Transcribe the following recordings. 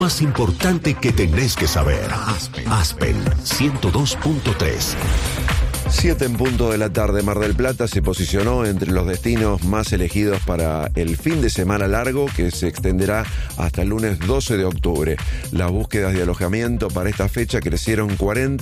Más importante que tenés que saber. Aspen 102.3. 7 en punto de la tarde. Mar del Plata se posicionó entre los destinos más elegidos para el fin de semana largo que se extenderá hasta el lunes 12 de octubre. Las búsquedas de alojamiento para esta fecha crecieron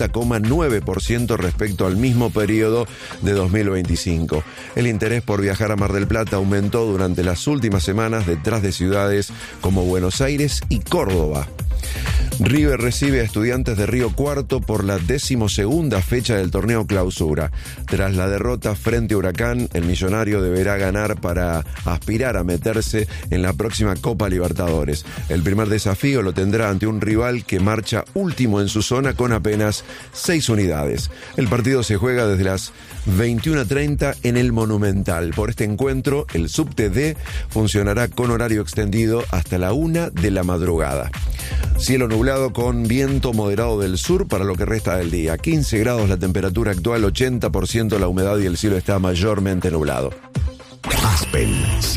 40,9% respecto al mismo periodo de 2025. El interés por viajar a Mar del Plata aumentó durante las últimas semanas detrás de ciudades como Buenos Aires y Córdoba. River recibe a Estudiantes de Río Cuarto por la 12ª fecha del torneo Clausura. Tras la derrota frente a Huracán, el millonario deberá ganar para aspirar a meterse en la próxima Copa Libertadores. El primer desafío lo tendrá ante un rival que marcha último en su zona con apenas 6 unidades. El partido se juega desde las 21:30 en el Monumental. Por este encuentro, el subte D funcionará con horario extendido hasta la 1 de la madrugada. Cielo nublado con viento moderado del sur para lo que resta del día. 15 grados la temperatura actual, 80% la humedad y el cielo está mayormente nublado. Aspen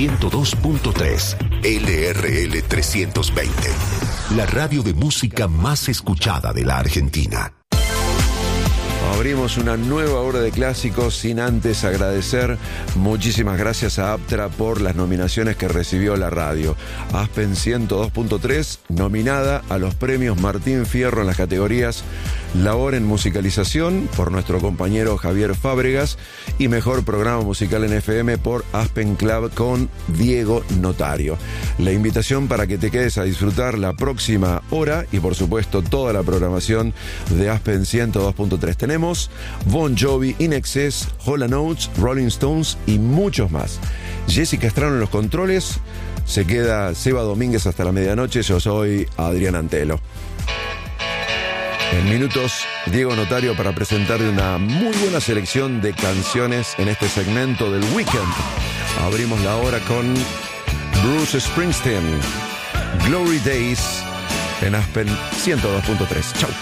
102.3 LRL 320. La radio de música más escuchada de la Argentina. Abrimos una nueva hora de clásicos sin antes agradecer. Muchísimas gracias a Aptra por las nominaciones que recibió la radio. Aspen 102.3, nominada a los premios Martín Fierro en las categorías Labor en Musicalización por nuestro compañero Javier Fábregas y Mejor Programa Musical en FM por Aspen Club con Diego Notario. La invitación para que te quedes a disfrutar la próxima hora y por supuesto toda la programación de Aspen 102.3. Tenemos Bon Jovi, In Excess, Hall & Oates, Rolling Stones y muchos más. Jessica Estrano en los controles. Se queda Seba Domínguez hasta la medianoche. Yo soy Adrián Antelo. En minutos, Diego Notario para presentarle una muy buena selección de canciones en este segmento del Weekend. Abrimos la hora con Bruce Springsteen, Glory Days en Aspen 102.3. Chau.